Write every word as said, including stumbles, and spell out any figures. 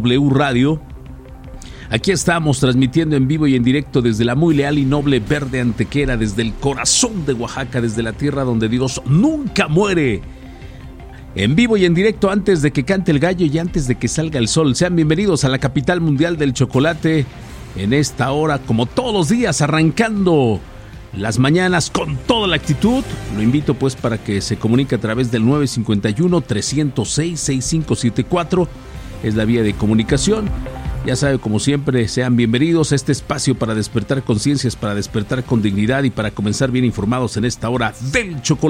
W Radio. Aquí estamos transmitiendo en vivo y en directo desde la muy leal y noble Verde Antequera, desde el corazón de Oaxaca, desde la tierra donde Dios nunca muere. En vivo y en directo antes de que cante el gallo y antes de que salga el sol. Sean bienvenidos a la capital mundial del chocolate en esta hora, como todos los días, arrancando las mañanas con toda la actitud. Lo invito pues para que se comunique a través del nueve cinco uno, tres cero seis, seis cinco siete cuatro. Es la vía de comunicación. Ya sabe, como siempre, sean bienvenidos a este espacio para despertar conciencias, para despertar con dignidad y para comenzar bien informados en esta hora del chocolate.